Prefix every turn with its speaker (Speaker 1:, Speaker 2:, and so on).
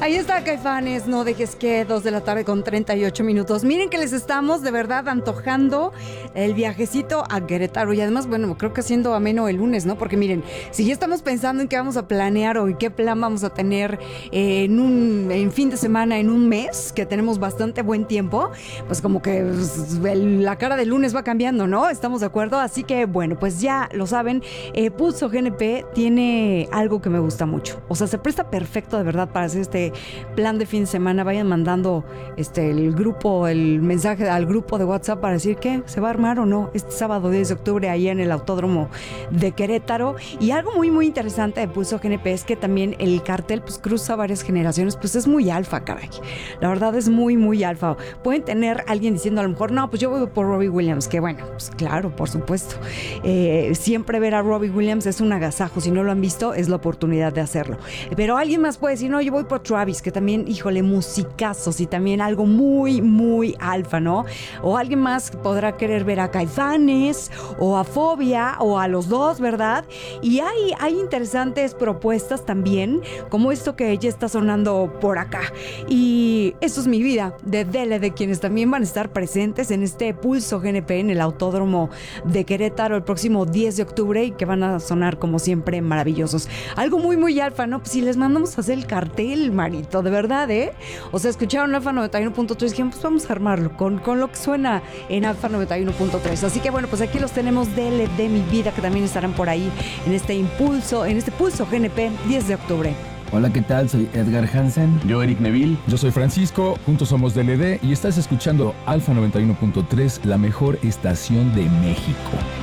Speaker 1: Ahí está, Caifanes, no dejes que 2 de la tarde con 38 minutos. Miren que les estamos de verdad antojando el viajecito a Querétaro y además, bueno, creo que siendo ameno el lunes, ¿no? Porque miren, si ya estamos pensando en qué vamos a planear o en qué plan vamos a tener en fin de semana, en un mes, que tenemos bastante buen tiempo, pues como que la cara del lunes va cambiando, ¿no? ¿Estamos de acuerdo? Así que, bueno, pues ya lo saben, Pulso GNP tiene algo que me gusta mucho. O sea, se presta perfecto de verdad para hacer este plan de fin de semana. Vayan mandando el mensaje al grupo de WhatsApp para decir que se va a armar o no este sábado 10 de octubre ahí en el Autódromo de Querétaro. Y algo muy muy interesante de Pulso GNP es que también el cartel pues cruza varias generaciones, pues es muy alfa, caray. La verdad es muy muy alfa. Pueden tener alguien diciendo a lo mejor, no, pues yo voy por Robbie Williams, que bueno, pues claro, por supuesto. Siempre ver a Robbie Williams es un agasajo. Si no lo han visto, es la oportunidad de hacerlo. Pero alguien más puede decir, no, yo voy por Travis, que también, híjole, musicazos y también algo muy, muy alfa, ¿no? O alguien más podrá querer ver a Caifanes o a Fobia o a los dos, ¿verdad? Y hay interesantes propuestas también, como esto que ya está sonando por acá. Y Eso es mi vida, de Dele, de quienes también van a estar presentes en este Pulso GNP en el Autódromo de Querétaro el próximo 10 de octubre y que van a sonar como siempre maravillosos. Algo muy, muy alfa, ¿no? Pues si les mandamos a hacer el cartel, Marito, de verdad, ¿eh? O sea, escucharon Alfa 91.3 y dijeron, pues vamos a armarlo con lo que suena en Alfa 91.3. Así que bueno, pues aquí los tenemos de mi vida, que también estarán por ahí en este Pulso GNP 10 de octubre.
Speaker 2: Hola, ¿qué tal? Soy Edgar Hansen.
Speaker 3: Yo, Eric Neville.
Speaker 4: Yo soy Francisco, juntos somos DLD y estás escuchando Alfa 91.3, la mejor estación de México.